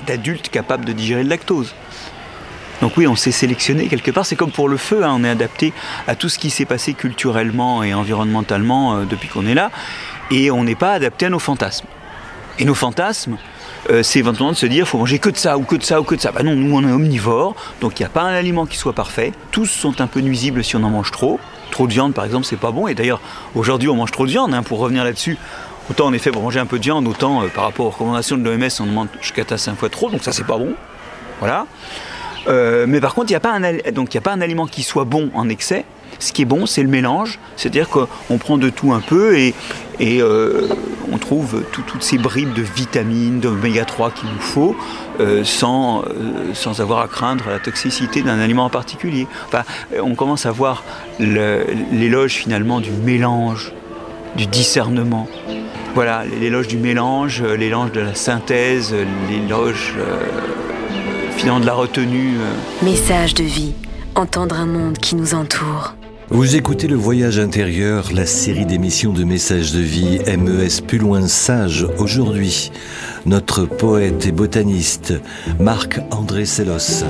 d'adultes capables de digérer le lactose. Donc oui, on s'est sélectionné quelque part, c'est comme pour le feu, on est adapté à tout ce qui s'est passé culturellement et environnementalement depuis qu'on est là, et on n'est pas adapté à nos fantasmes. Et nos fantasmes, c'est éventuellement de se dire, il faut manger que de ça, ou que de ça, ou que de ça. Non, nous on est omnivores, donc il n'y a pas un aliment qui soit parfait, tous sont un peu nuisibles si on en mange trop. Trop de viande par exemple, c'est pas bon, et d'ailleurs aujourd'hui on mange trop de viande, pour revenir là-dessus. Autant en effet pour manger un peu de viande, autant par rapport aux recommandations de l'OMS, on en mange jusqu'à 5 fois trop, donc ça c'est pas bon. Voilà. Mais par contre, il n'y a pas un aliment qui soit bon en excès. Ce qui est bon, c'est le mélange, c'est-à-dire qu'on prend de tout un peu et on trouve toutes ces bribes de vitamines, d'oméga 3 qu'il nous faut, sans avoir à craindre la toxicité d'un aliment en particulier. Enfin, on commence à voir l'éloge finalement du mélange, du discernement. Voilà, l'éloge du mélange, l'éloge de la synthèse, l'éloge finalement de la retenue. Message de vie, entendre un monde qui nous entoure. Vous écoutez Le Voyage intérieur, la série d'émissions de Messages de vie, MES plus loin sage. Aujourd'hui, notre poète et botaniste, Marc-André Sellos.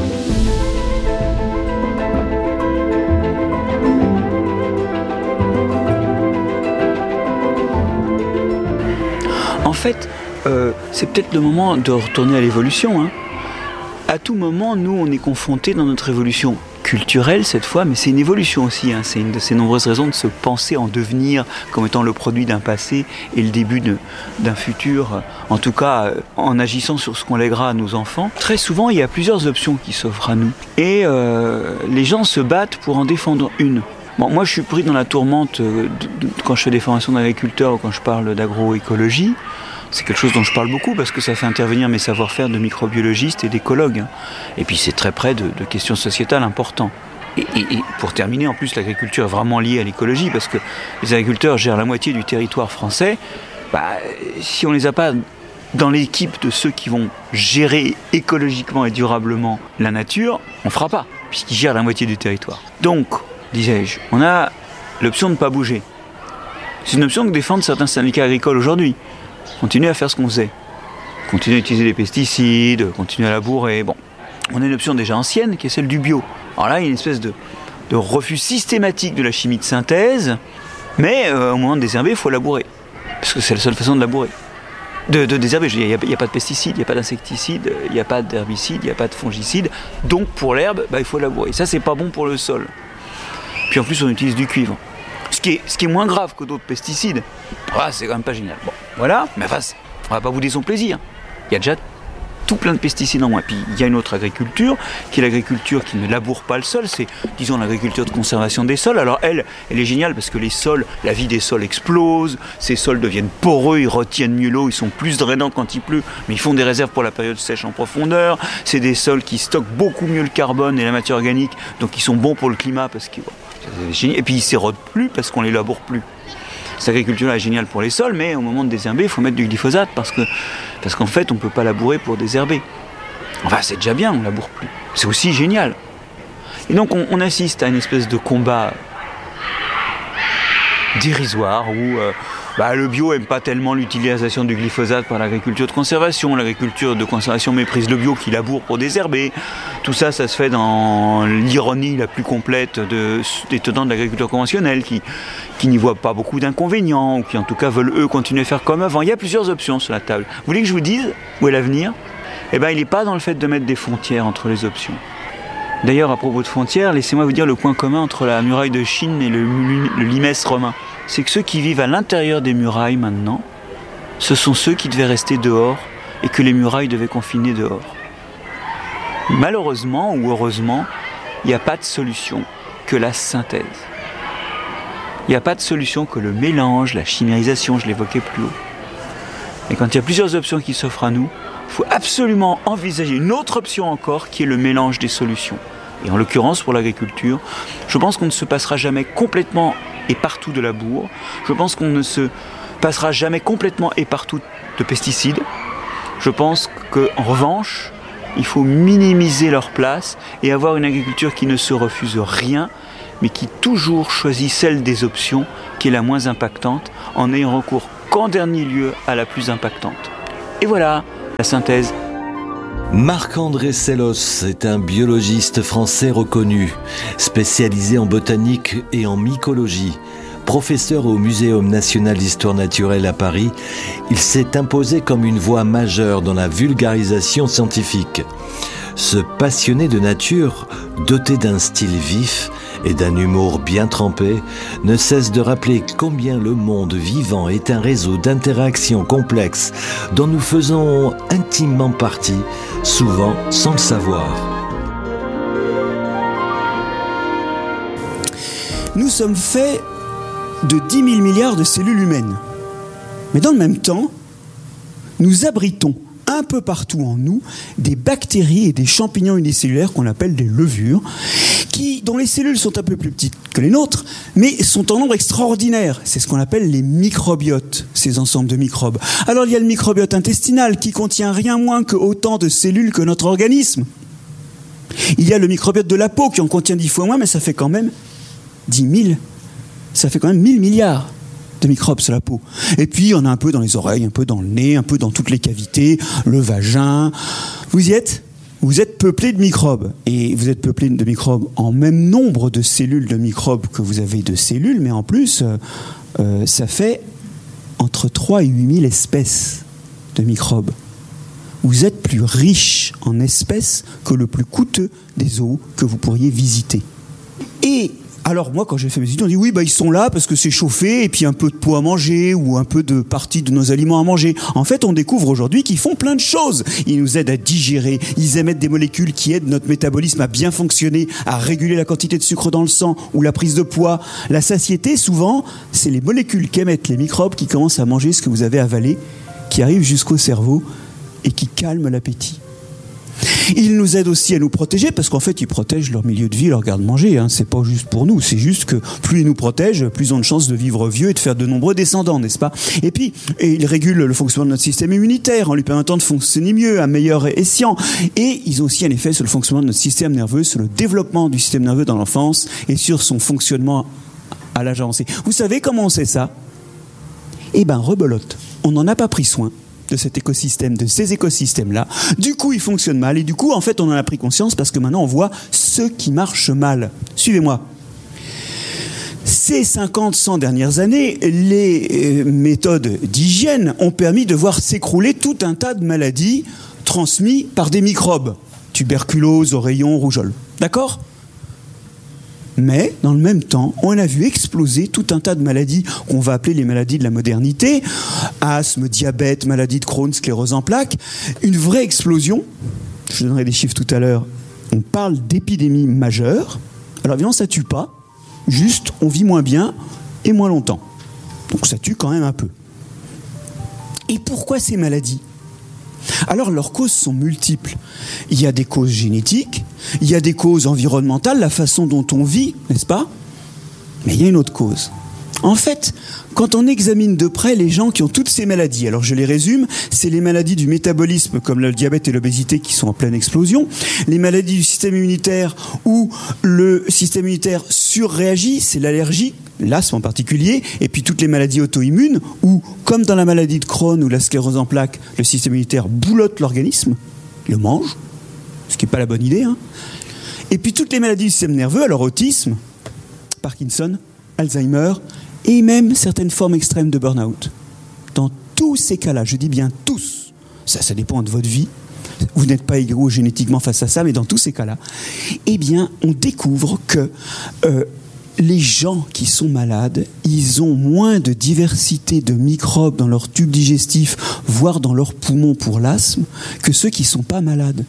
En fait, c'est peut-être le moment de retourner à l'évolution. À tout moment, nous, on est confrontés dans notre évolution culturelle cette fois, mais c'est une évolution aussi. C'est une de ces nombreuses raisons de se penser en devenir comme étant le produit d'un passé et le début d'un futur, en tout cas en agissant sur ce qu'on lèguera à nos enfants. Très souvent, il y a plusieurs options qui s'offrent à nous et les gens se battent pour en défendre une. Bon, moi, je suis pris dans la tourmente quand je fais des formations d'agriculteurs ou quand je parle d'agroécologie. C'est quelque chose dont je parle beaucoup parce que ça fait intervenir mes savoir-faire de microbiologiste et d'écologue. Et puis c'est très près de questions sociétales importantes. Et pour terminer, en plus, l'agriculture est vraiment liée à l'écologie parce que les agriculteurs gèrent la moitié du territoire français. Si on ne les a pas dans l'équipe de ceux qui vont gérer écologiquement et durablement la nature, on ne fera pas, puisqu'ils gèrent la moitié du territoire. Donc, disais-je, on a l'option de ne pas bouger. C'est une option que défendent certains syndicats agricoles aujourd'hui. Continuer à faire ce qu'on faisait. Continuer à utiliser les pesticides, continuer à labourer. Bon, on a une option déjà ancienne qui est celle du bio. Alors là, il y a une espèce de refus systématique de la chimie de synthèse, mais au moment de désherber, il faut labourer. Parce que c'est la seule façon de labourer. De désherber, il n'y a pas de pesticides, il n'y a pas d'insecticides, il n'y a pas d'herbicides, il n'y a pas de fongicides. Donc pour l'herbe, il faut labourer. Ça, c'est pas bon pour le sol. Puis en plus, on utilise du cuivre. Ce qui est moins grave que d'autres pesticides. C'est quand même pas génial. Bon, voilà, mais on va pas bouder son plaisir. Il y a déjà tout plein de pesticides en moins. Puis il y a une autre agriculture, qui est l'agriculture qui ne laboure pas le sol, c'est, disons, l'agriculture de conservation des sols. Alors elle est géniale parce que les sols, la vie des sols explose, ces sols deviennent poreux, ils retiennent mieux l'eau, ils sont plus drainants quand il pleut, mais ils font des réserves pour la période sèche en profondeur. C'est des sols qui stockent beaucoup mieux le carbone et la matière organique, donc ils sont bons pour le climat parce que... Et puis ils s'érodent plus parce qu'on les laboure plus. Cette agriculture-là est géniale pour les sols, mais au moment de désherber, il faut mettre du glyphosate parce qu'en fait, on ne peut pas labourer pour désherber. Enfin, c'est déjà bien, on ne laboure plus. C'est aussi génial. Et donc, on assiste à une espèce de combat dérisoire où le bio n'aime pas tellement l'utilisation du glyphosate par l'agriculture de conservation. L'agriculture de conservation méprise le bio qui laboure pour désherber. Tout ça, ça se fait dans l'ironie la plus complète des tenants de l'agriculture conventionnelle qui n'y voient pas beaucoup d'inconvénients ou qui en tout cas veulent eux continuer à faire comme avant. Il y a plusieurs options sur la table. Vous voulez que je vous dise où est l'avenir ? Il n'est pas dans le fait de mettre des frontières entre les options. D'ailleurs, à propos de frontières, laissez-moi vous dire le point commun entre la muraille de Chine et le limès romain. C'est que ceux qui vivent à l'intérieur des murailles maintenant, ce sont ceux qui devaient rester dehors et que les murailles devaient confiner dehors. Malheureusement ou heureusement, il n'y a pas de solution que la synthèse. Il n'y a pas de solution que le mélange, la chimérisation, je l'évoquais plus haut. Et quand il y a plusieurs options qui s'offrent à nous, il faut absolument envisager une autre option encore qui est le mélange des solutions. Et en l'occurrence pour l'agriculture, je pense qu'on ne se passera jamais complètement et partout de labour. Je pense qu'on ne se passera jamais complètement et partout de pesticides. Je pense qu'en revanche, il faut minimiser leur place et avoir une agriculture qui ne se refuse rien, mais qui toujours choisit celle des options qui est la moins impactante, en ayant recours qu'en dernier lieu à la plus impactante. Et voilà, la synthèse. Marc-André Sellos est un biologiste français reconnu, spécialisé en botanique et en mycologie. Professeur au Muséum national d'histoire naturelle à Paris, il s'est imposé comme une voix majeure dans la vulgarisation scientifique. Ce passionné de nature, doté d'un style vif et d'un humour bien trempé, ne cesse de rappeler combien le monde vivant est un réseau d'interactions complexes dont nous faisons intimement partie, souvent sans le savoir. Nous sommes faits de 10 000 milliards de cellules humaines. Mais dans le même temps, nous abritons un peu partout en nous des bactéries et des champignons unicellulaires qu'on appelle des levures, dont les cellules sont un peu plus petites que les nôtres, mais sont en nombre extraordinaire. C'est ce qu'on appelle les microbiotes, ces ensembles de microbes. Alors il y a le microbiote intestinal qui contient rien moins que autant de cellules que notre organisme. Il y a le microbiote de la peau qui en contient 10 fois moins, mais ça fait quand même 10 000. Ça fait quand même 1000 milliards de microbes sur la peau. Et puis, on a un peu dans les oreilles, un peu dans le nez, un peu dans toutes les cavités, le vagin. Vous y êtes ? Vous êtes peuplé de microbes. Et vous êtes peuplé de microbes en même nombre de cellules de microbes que vous avez de cellules, mais en plus, ça fait entre 3 et 8 000 espèces de microbes. Vous êtes plus riche en espèces que le plus coûteux des zoos que vous pourriez visiter. Et alors moi, quand j'ai fait mes études, on dit oui, ils sont là parce que c'est chauffé et puis un peu de peau à manger ou un peu de partie de nos aliments à manger. En fait, on découvre aujourd'hui qu'ils font plein de choses. Ils nous aident à digérer, ils émettent des molécules qui aident notre métabolisme à bien fonctionner, à réguler la quantité de sucre dans le sang ou la prise de poids. La satiété, souvent, c'est les molécules qu'émettent les microbes qui commencent à manger ce que vous avez avalé, qui arrivent jusqu'au cerveau et qui calment l'appétit. Ils nous aident aussi à nous protéger parce qu'en fait ils protègent leur milieu de vie, leur garde-manger. C'est pas juste pour nous, c'est juste que plus ils nous protègent, plus on a de chances de vivre vieux et de faire de nombreux descendants, n'est-ce pas ? Et puis ils régulent le fonctionnement de notre système immunitaire en lui permettant de fonctionner mieux, à meilleur escient. Et ils ont aussi un effet sur le fonctionnement de notre système nerveux, sur le développement du système nerveux dans l'enfance et sur son fonctionnement à l'âge avancé. Vous savez comment on sait ça ? Rebelote. On n'en a pas pris soin de cet écosystème, de ces écosystèmes-là. Du coup, ils fonctionnent mal. Et du coup, en fait, on en a pris conscience parce que maintenant, on voit ce qui marche mal. Suivez-moi. Ces 50-100 dernières années, les méthodes d'hygiène ont permis de voir s'écrouler tout un tas de maladies transmises par des microbes. Tuberculose, oreillon, rougeole. D'accord ? Mais, dans le même temps, on a vu exploser tout un tas de maladies qu'on va appeler les maladies de la modernité. Asthme, diabète, maladie de Crohn, sclérose en plaques. Une vraie explosion. Je donnerai des chiffres tout à l'heure. On parle d'épidémies majeures. Alors évidemment, ça tue pas. Juste, on vit moins bien et moins longtemps. Donc ça tue quand même un peu. Et pourquoi ces maladies ? Alors leurs causes sont multiples. Il y a des causes génétiques, il y a des causes environnementales, la façon dont on vit, n'est-ce pas ? Mais il y a une autre cause. En fait, quand on examine de près les gens qui ont toutes ces maladies, alors je les résume, c'est les maladies du métabolisme comme le diabète et l'obésité qui sont en pleine explosion, les maladies du système immunitaire où le système immunitaire surréagit, c'est l'allergie, l'asthme en particulier, et puis toutes les maladies auto-immunes où, comme dans la maladie de Crohn ou la sclérose en plaques, le système immunitaire boulotte l'organisme, le mange, ce qui n'est pas la bonne idée, Et puis toutes les maladies du système nerveux, alors autisme, Parkinson, Alzheimer, et même certaines formes extrêmes de burn-out. Dans tous ces cas-là, je dis bien tous, ça dépend de votre vie, vous n'êtes pas égaux génétiquement face à ça, mais dans tous ces cas-là, on découvre que les gens qui sont malades, ils ont moins de diversité de microbes dans leur tube digestif, voire dans leurs poumons pour l'asthme, que ceux qui ne sont pas malades.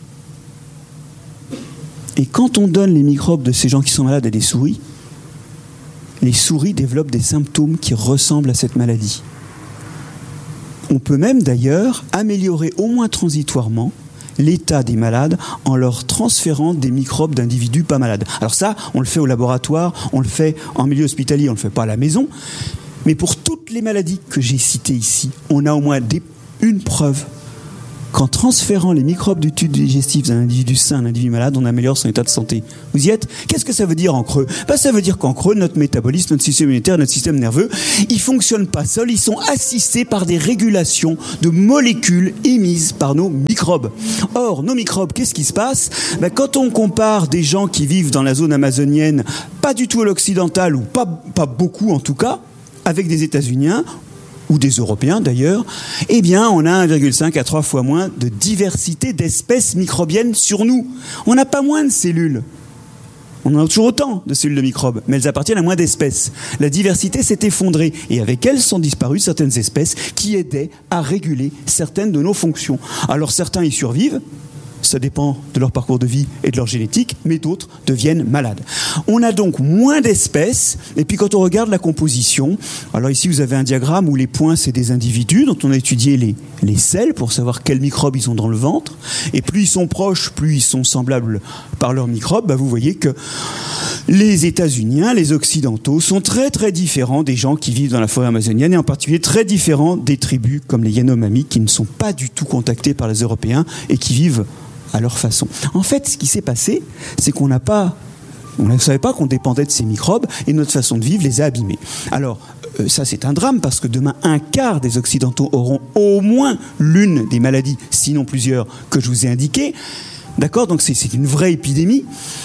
Et quand on donne les microbes de ces gens qui sont malades à des souris, les souris développent des symptômes qui ressemblent à cette maladie. On peut même d'ailleurs améliorer au moins transitoirement l'état des malades en leur transférant des microbes d'individus pas malades. Alors ça, on le fait au laboratoire, on le fait en milieu hospitalier, on ne le fait pas à la maison. Mais pour toutes les maladies que j'ai citées ici, on a au moins une preuve qu'en transférant les microbes du tube digestif d'un individu sain à un individu malade, on améliore son état de santé. Vous y êtes ? Qu'est-ce que ça veut dire en creux ? Ça veut dire qu'en creux, notre métabolisme, notre système immunitaire, notre système nerveux, ils ne fonctionnent pas seuls, ils sont assistés par des régulations de molécules émises par nos microbes. Or, nos microbes, qu'est-ce qui se passe ? Quand on compare des gens qui vivent dans la zone amazonienne, pas du tout à l'occidental, ou pas beaucoup en tout cas, avec des États-Uniens, ou des Européens d'ailleurs, eh bien on a 1,5 à 3 fois moins de diversité d'espèces microbiennes sur nous. On n'a pas moins de cellules. On en a toujours autant de cellules de microbes, mais elles appartiennent à moins d'espèces. La diversité s'est effondrée, et avec elle sont disparues certaines espèces qui aidaient à réguler certaines de nos fonctions. Alors certains y survivent, ça dépend de leur parcours de vie et de leur génétique, mais d'autres deviennent malades. On a donc moins d'espèces, et puis quand on regarde la composition, alors ici vous avez un diagramme où les points c'est des individus dont on a étudié les selles pour savoir quels microbes ils ont dans le ventre, et plus ils sont proches, plus ils sont semblables par leurs microbes, vous voyez que les États-Uniens, les Occidentaux, sont très très différents des gens qui vivent dans la forêt amazonienne, et en particulier très différents des tribus comme les Yanomami qui ne sont pas du tout contactés par les Européens et qui vivent à leur façon. En fait, ce qui s'est passé, c'est qu'on ne savait pas qu'on dépendait de ces microbes et notre façon de vivre les a abîmés. Alors, ça c'est un drame parce que demain, 1/4 des Occidentaux auront au moins l'une des maladies, sinon plusieurs, que je vous ai indiquées. D'accord ? Donc c'est une vraie épidémie.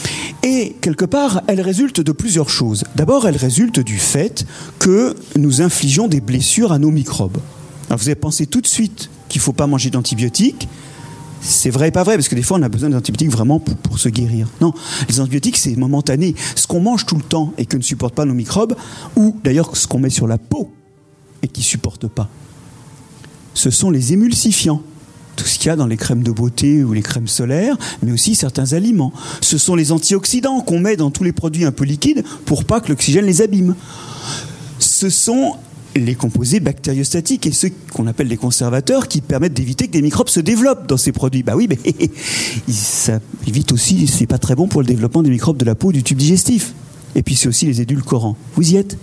Et quelque part, elle résulte de plusieurs choses. D'abord, elle résulte du fait que nous infligeons des blessures à nos microbes. Alors vous avez pensé tout de suite qu'il ne faut pas manger d'antibiotiques. C'est vrai et pas vrai, parce que des fois on a besoin d'antibiotiques vraiment pour se guérir. Non, les antibiotiques c'est momentané. Ce qu'on mange tout le temps et que ne supportent pas nos microbes, ou d'ailleurs ce qu'on met sur la peau et qui ne supporte pas, ce sont les émulsifiants. Tout ce qu'il y a dans les crèmes de beauté ou les crèmes solaires, mais aussi certains aliments. Ce sont les antioxydants qu'on met dans tous les produits un peu liquides pour pas que l'oxygène les abîme. Ce sont les composés bactériostatiques et ceux qu'on appelle les conservateurs qui permettent d'éviter que des microbes se développent dans ces produits. Bah oui, mais ça évite aussi, c'est pas très bon pour le développement des microbes de la peau, du tube digestif. Et puis c'est aussi les édulcorants. Vous y êtes ?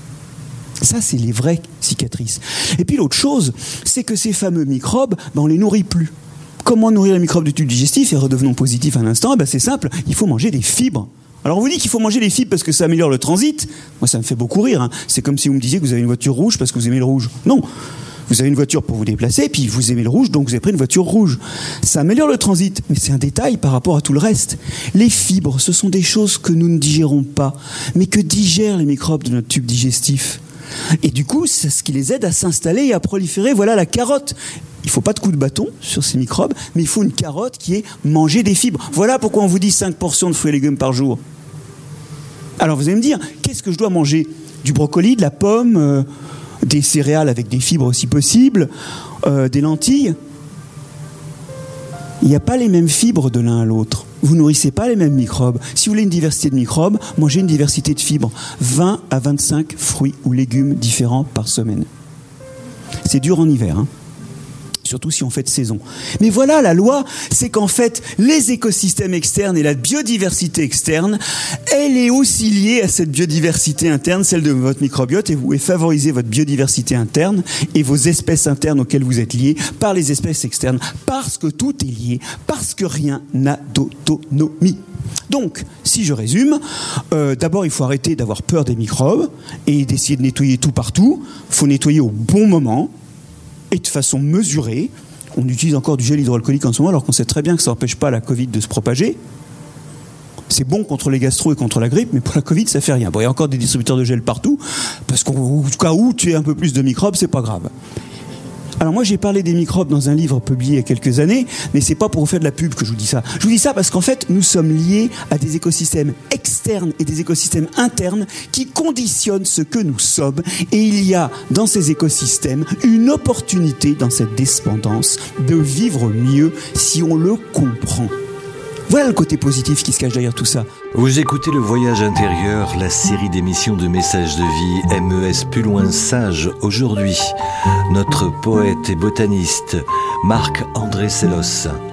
Ça, c'est les vraies cicatrices. Et puis l'autre chose, c'est que ces fameux microbes, on les nourrit plus. Comment nourrir les microbes du tube digestif et redevenons positifs un instant ? C'est simple, il faut manger des fibres. Alors on vous dit qu'il faut manger les fibres parce que ça améliore le transit. Moi ça me fait beaucoup rire. C'est comme si vous me disiez que vous avez une voiture rouge parce que vous aimez le rouge. Non, vous avez une voiture pour vous déplacer, puis vous aimez le rouge, donc vous avez pris une voiture rouge. Ça améliore le transit, mais c'est un détail par rapport à tout le reste. Les fibres, ce sont des choses que nous ne digérons pas, mais que digèrent les microbes de notre tube digestif. Et du coup, c'est ce qui les aide à s'installer et à proliférer. Voilà la carotte. Il ne faut pas de coup de bâton sur ces microbes, mais il faut une carotte qui est manger des fibres. Voilà pourquoi on vous dit 5 portions de fruits et légumes par jour. Alors vous allez me dire, qu'est-ce que je dois manger ? Du brocoli, de la pomme, des céréales avec des fibres aussi possibles, des lentilles ? Il n'y a pas les mêmes fibres de l'un à l'autre. Vous nourrissez pas les mêmes microbes. Si vous voulez une diversité de microbes, mangez une diversité de fibres. 20 à 25 fruits ou légumes différents par semaine. C'est dur en hiver, hein. Surtout si on fait de saison. Mais voilà, la loi, c'est qu'en fait, les écosystèmes externes et la biodiversité externe, elle est aussi liée à cette biodiversité interne, celle de votre microbiote, et vous pouvez favoriser votre biodiversité interne et vos espèces internes auxquelles vous êtes liés par les espèces externes, parce que tout est lié, parce que rien n'a d'autonomie. Donc, si je résume, d'abord il faut arrêter d'avoir peur des microbes et d'essayer de nettoyer tout partout. Il faut nettoyer au bon moment et de façon mesurée. On utilise encore du gel hydroalcoolique en ce moment alors qu'on sait très bien que ça n'empêche pas la Covid de se propager. C'est bon contre les gastro et contre la grippe, mais pour la Covid ça fait rien. Bon, il y a encore des distributeurs de gel partout, parce qu'au cas où tu aies un peu plus de microbes, c'est pas grave. Alors moi j'ai parlé des microbes dans un livre publié il y a quelques années, mais c'est pas pour vous faire de la pub que je vous dis ça. Je vous dis ça parce qu'en fait nous sommes liés à des écosystèmes externes et des écosystèmes internes qui conditionnent ce que nous sommes, et il y a dans ces écosystèmes une opportunité dans cette dépendance de vivre mieux si on le comprend. Voilà le côté positif qui se cache derrière tout ça. Vous écoutez Le Voyage intérieur, la série d'émissions de messages de vie MES plus loin sage. Aujourd'hui, notre poète et botaniste Marc-André Sellos.